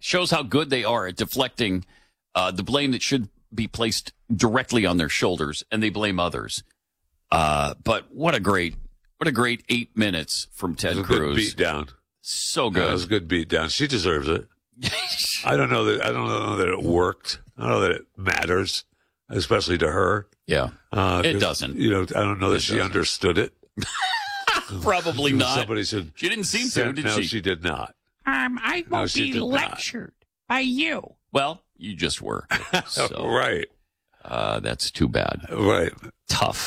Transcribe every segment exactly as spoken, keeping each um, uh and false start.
Shows how good they are at deflecting uh, the blame that should be placed directly on their shoulders, and they blame others. Uh, but what a great, what a great eight minutes from Ted it was Cruz. A good beat down. So good. Yeah, it was a good beat down. She deserves it. I don't know that. I don't know that it worked. I don't know that it matters, especially to her. Yeah, uh, it doesn't. You know, I don't know that it she doesn't. understood it. Probably not. Somebody said she didn't seem to. Did no, she? she did not. Um, I No, won't she be did not. lectured by you. Well, you just were. So, Right. Uh, that's too bad. Right. Tough.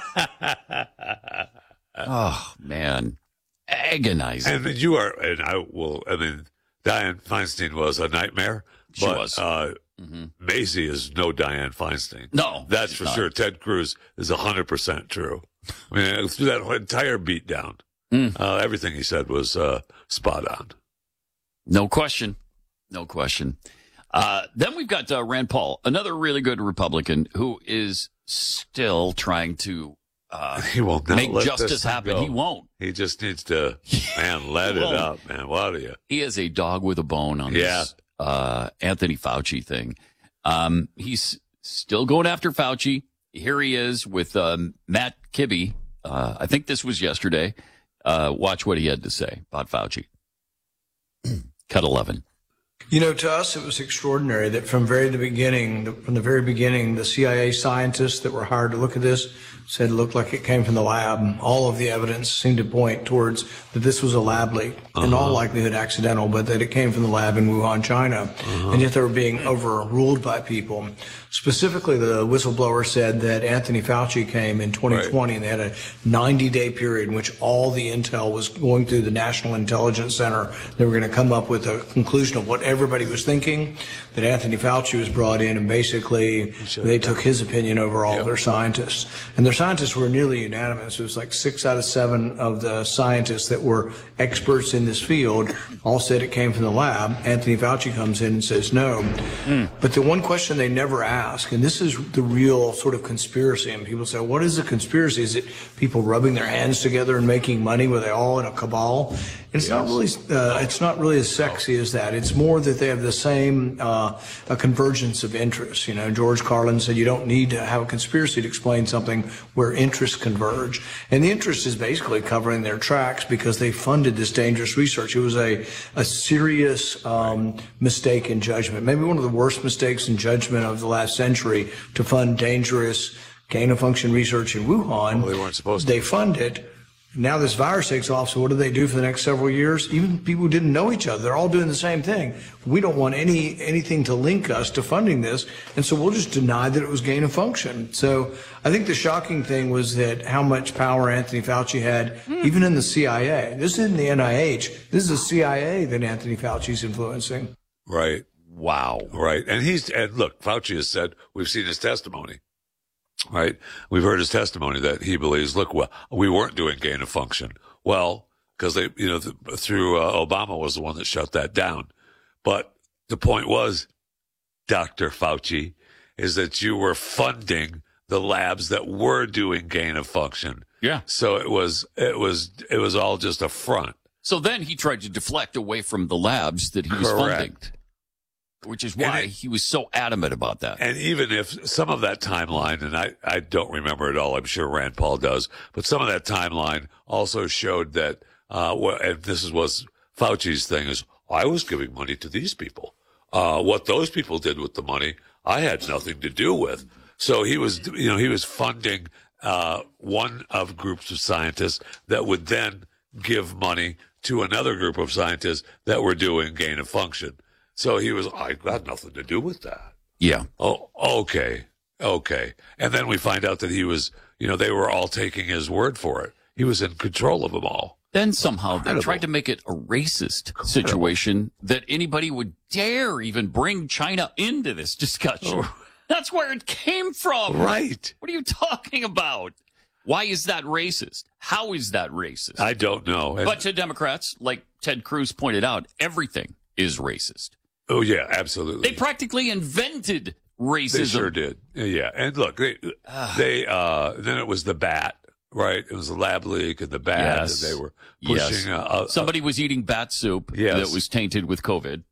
Oh man, agonizing. And you are, and I will. I mean, Dianne Feinstein was a nightmare. She but, was. Uh, mm-hmm. Macy is no Dianne Feinstein. No, that's for not. sure. Ted Cruz is a hundred percent true. I mean, through that entire beatdown, Mm. uh, everything he said was uh, spot on. No question. No question. Uh, then we've got uh, Rand Paul, another really good Republican who is still trying to uh, He will not make let justice this thing happen. go. He won't. He just needs to, man, let it won't. up, man. What are you? He is a dog with a bone on Yeah. this uh, Anthony Fauci thing. Um, he's still going after Fauci. Here he is with um, Matt Kibbe. Uh, I think this was yesterday. Uh, watch what he had to say about Fauci. Cut eleven. You know, to us, it was extraordinary that from very the beginning, from the very beginning, the C I A scientists that were hired to look at this said it looked like it came from the lab. All of the evidence seemed to point towards that this was a lab leak, uh-huh. in all likelihood accidental, but that it came from the lab in Wuhan, China. Uh-huh. And yet they were being overruled by people. Specifically, the whistleblower said that Anthony Fauci came in twenty twenty, right. and they had a ninety-day period in which all the intel was going through the National Intelligence Center. They were going to come up with a conclusion of what everybody was thinking, that Anthony Fauci was brought in, and basically they took his opinion over all yep. their scientists. And their scientists were nearly unanimous. It was like six out of seven of the scientists that were experts in this field all said it came from the lab. Anthony Fauci comes in and says no. Mm. But the one question they never ask, and this is the real sort of conspiracy, and people say, what is a conspiracy? Is it people rubbing their hands together and making money? Were they all in a cabal? It's yes. not really. Uh, it's not really as sexy as that. It's more that they have the same uh, a convergence of interests. You know, George Carlin said you don't need to have a conspiracy to explain something where interests converge, and the interest is basically covering their tracks because they funded this dangerous research. It was a a serious um, mistake in judgment, maybe one of the worst mistakes in judgment of the last century, to fund dangerous gain of function research in Wuhan. Well, they weren't supposed to. They fund it. Now this virus takes off, so what do they do for the next several years? Even people who didn't know each other, they're all doing the same thing. We don't want any anything to link us to funding this, and so we'll just deny that it was gain of function. So I think the shocking thing was that how much power Anthony Fauci had, mm. even in the C I A. This isn't the N I H. This is the C I A that Anthony Fauci's influencing. Right. Wow. Right. And he's, and look, Fauci has said, we've seen his testimony. Right. We've heard his testimony that he believes, look, well, we weren't doing gain of function. Well, because they, you know, the, through uh, Obama was the one that shut that down. But the point was, Doctor Fauci, is that you were funding the labs that were doing gain of function. Yeah. So it was, it was, it was all just a front. So then he tried to deflect away from the labs that he was Correct. funding. Which is why it, he was so adamant about that. And even if some of that timeline, and I, I don't remember it all, I'm sure Rand Paul does, but some of that timeline also showed that, uh, and this is was Fauci's thing, is I was giving money to these people. Uh, what those people did with the money, I had nothing to do with. So he was, you know, he was funding, uh, one of groups of scientists that would then give money to another group of scientists that were doing gain of function. So he was, I got nothing to do with that. Yeah. Oh, okay. Okay. And then we find out that he was, you know, they were all taking his word for it. He was in control of them all. Then somehow Incredible. they tried to make it a racist Incredible. situation that anybody would dare even bring China into this discussion. Oh. That's where it came from. Right. What are you talking about? Why is that racist? How is that racist? I don't know. And but to Democrats, like Ted Cruz pointed out, everything is racist. Oh, yeah, absolutely. They practically invented racism. They sure did. Yeah. And look, they, they uh, then it was the bat, right? It was the lab leak and the bat. Yes. And they were pushing. Yes. Uh, uh, Somebody was eating bat soup yes. that was tainted with COVID.